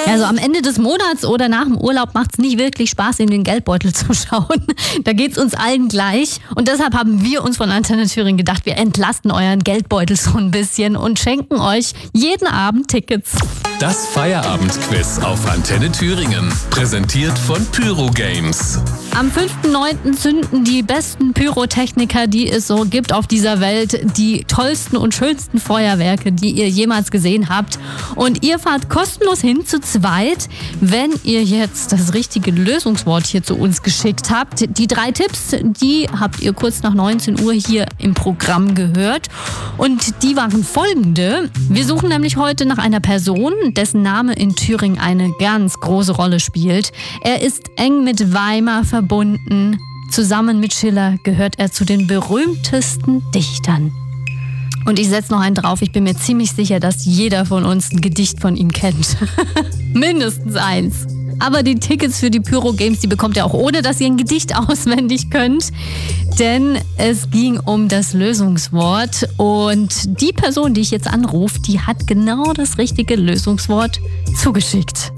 Also am Ende des Monats oder nach dem Urlaub macht es nicht wirklich Spaß, in den Geldbeutel zu schauen. Da geht es uns allen gleich. Und deshalb haben wir uns von Antenne Thüringen gedacht, wir entlasten euren Geldbeutel so ein bisschen und schenken euch jeden Abend Tickets. Das Feierabendquiz auf Antenne Thüringen. Präsentiert von Pyro Games. Am 5.9. zünden die besten Pyrotechniker, die es so gibt auf dieser Welt, die tollsten und schönsten Feuerwerke, die ihr jemals gesehen habt. Und ihr fahrt kostenlos hin zu zweit, wenn ihr jetzt das richtige Lösungswort hier zu uns geschickt habt. Die 3 Tipps, die habt ihr kurz nach 19 Uhr hier im Programm gehört. Und die waren folgende. Wir suchen nämlich heute nach einer Person, dessen Name in Thüringen eine ganz große Rolle spielt. Er ist eng mit Weimar verbunden. Zusammen mit Schiller gehört er zu den berühmtesten Dichtern. Und ich setze noch einen drauf. Ich bin mir ziemlich sicher, dass jeder von uns ein Gedicht von ihm kennt. Mindestens eins. Aber die Tickets für die Pyro Games, die bekommt ihr auch ohne, dass ihr ein Gedicht auswendig könnt. Denn es ging um das Lösungswort. Und die Person, die ich jetzt anrufe, die hat genau das richtige Lösungswort zugeschickt.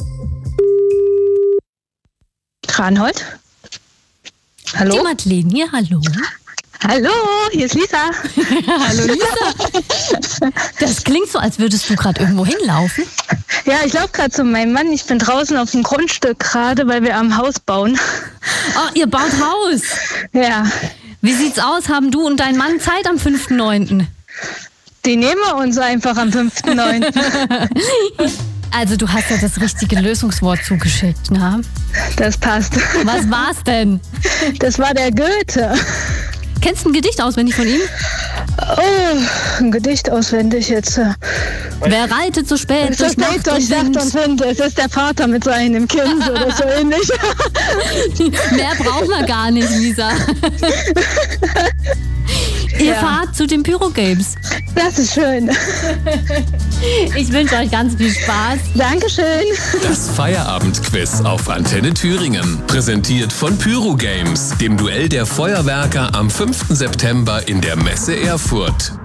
Kranhold? Hallo? Die Madeleine hier, hallo. Hallo, hier ist Lisa. Hallo Lisa. Das klingt so, als würdest du gerade irgendwo hinlaufen. Ja, ich laufe gerade zu meinem Mann. Ich bin draußen auf dem Grundstück gerade, weil wir am Haus bauen. Oh, ihr baut Haus. Ja. Wie sieht's aus? Haben du und dein Mann Zeit am 5.9.? Die nehmen wir uns einfach am 5.9. Also du hast ja das richtige Lösungswort zugeschickt, ne? Das passt. Was war's denn? Das war der Goethe. Kennst du ein Gedicht auswendig von ihm? Oh, ein Gedicht auswendig jetzt. Wer reitet so spät durch Nacht und Wind? Es ist der Vater mit seinem Kind oder so ähnlich. Mehr brauchen wir gar nicht, Lisa. Ihr fahrt zu den Pyro Games. Das ist schön. Ich wünsche euch ganz viel Spaß. Dankeschön. Das Feierabendquiz auf Antenne Thüringen. Präsentiert von Pyro Games, dem Duell der Feuerwerker am 5. September in der Messe Erfurt.